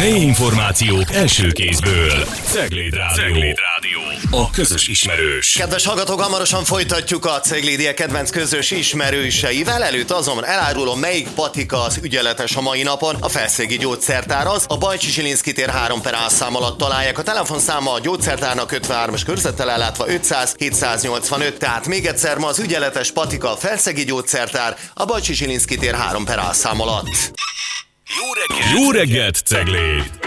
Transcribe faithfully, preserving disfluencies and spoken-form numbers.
Helyi információk első kézből. Cegléd Rádió. Cegléd Rádió. A közös ismerős. Kedves hallgatók, hamarosan folytatjuk a Ceglédiek kedvenc közös ismerőseivel. Előtt azon elárulom, melyik patika az ügyeletes a mai napon. A Felszegi Gyógyszertár az. A Bajcsi Zsilinszky tér három per A szám alatt találják. A telefonszáma a gyógyszertárnak ötvenhármas körzettel ellátva ötszáz hétszáznyolcvanöt. Tehát még egyszer, ma az ügyeletes patika a Felszegi Gyógyszertár a Bajcsi Zsilinszky tér három per A szám alatt. Jó reggelt! Jó reggelt, Cegléd!